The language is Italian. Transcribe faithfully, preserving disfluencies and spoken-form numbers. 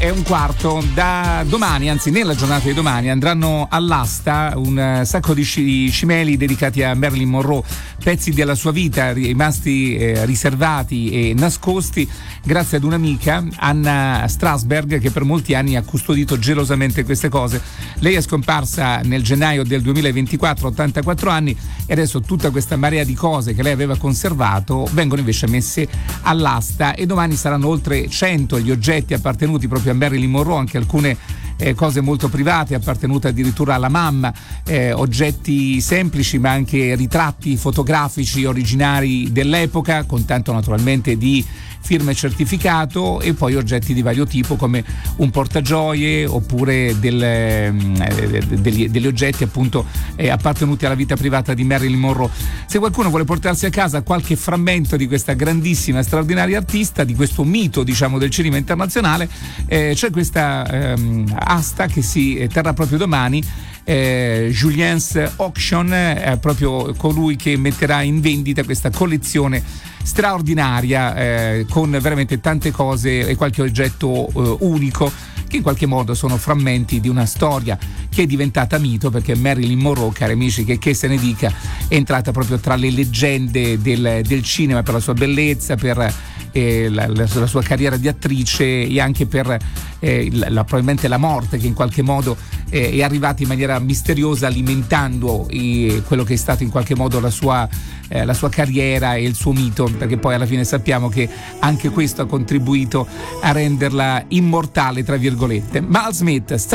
e un quarto. Da domani, anzi nella giornata di domani, andranno all'asta un sacco di cimeli dedicati a Marilyn Monroe, pezzi della sua vita rimasti eh, riservati e nascosti grazie ad un'amica, Anna Strasberg, che per molti anni ha custodito gelosamente queste cose. Lei è scomparsa nel gennaio del duemilaventiquattro, ottantaquattro anni, e adesso tutta questa marea di cose che lei aveva conservato vengono invece messe all'asta, e domani saranno oltre cento gli oggetti appartenuti proprio a Marilyn Monroe, anche alcune eh, cose molto private appartenute addirittura alla mamma, eh, oggetti semplici ma anche ritratti fotografici originari dell'epoca, con tanto naturalmente di firma e certificato, e poi oggetti di vario tipo come un portagioie oppure del, eh, degli, degli oggetti appunto eh, appartenuti alla vita privata di Marilyn Monroe. Se qualcuno vuole portarsi a casa qualche frammento di questa grandissima, straordinaria artista, di questo mito diciamo del cinema internazionale, eh, c'è questa ehm, asta che si terrà proprio domani. Eh, Julien's Auction è proprio colui che metterà in vendita questa collezione straordinaria, eh, con veramente tante cose e qualche oggetto eh, unico, che in qualche modo sono frammenti di una storia che è diventata mito, perché Marilyn Monroe, cari amici, che, che se ne dica, è entrata proprio tra le leggende del, del cinema per la sua bellezza, per eh, la, la, la sua carriera di attrice, e anche per eh, la, la, probabilmente la morte che in qualche modo eh, è arrivata in maniera misteriosa, alimentando eh, quello che è stato in qualche modo la sua, eh, la sua carriera e il suo mito, perché poi alla fine sappiamo che anche questo ha contribuito a renderla immortale, tra virgolette. Mal Smith,